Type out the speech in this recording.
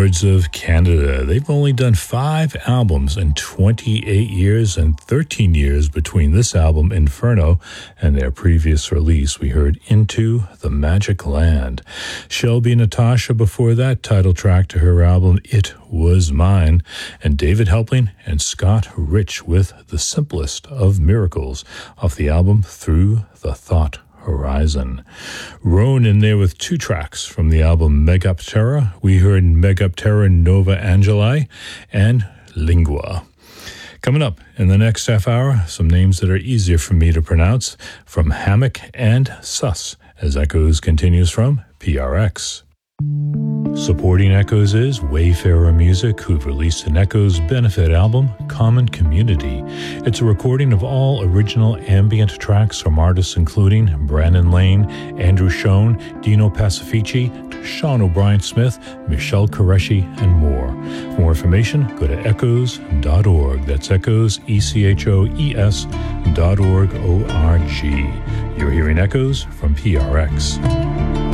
Birds of Canada. They've only done 5 albums in 28 years and 13 years between this album, Inferno, and their previous release. We heard Into the Magic Land. Shelby Natasha before that, title track to her album, It Was Mine, and David Helpling and Scott Rich with The Simplest of Miracles off the album Through the Thought Horizon. Roan in there with 2 tracks from the album Megaptera. We heard Megaptera Nova Angeli and Lingua. Coming up in the next half hour, some names that are easier for me to pronounce from Hammock and Sus as Echoes continues from PRX. Supporting Echoes is Wayfarer Music, who've released an Echoes benefit album, Common Community. It's a recording of all original ambient tracks from artists including Brandon Lane, Andrew Schoen, Dino Pacifici, Sean O'Brien Smith, Michelle Qureshi, and more. For more information, go to echoes.org. That's Echoes, ECHOES.org, O-R-G. You're hearing Echoes from PRX.